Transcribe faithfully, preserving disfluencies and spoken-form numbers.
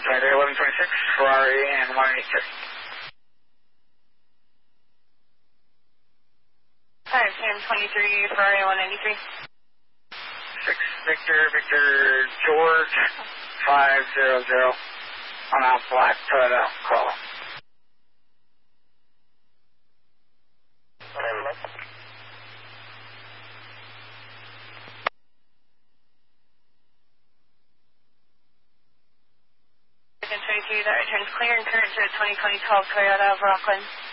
twenty-three eleven twenty-six, Ferrari and one eighty-six. Alright, Sam twenty-three, Ferrari one eighty-three. six Victor, Victor George, five zero zero. On a black Toyota Corolla. twenty-two, that returns clear and current to a twenty twenty twelve Toyota of Rockland.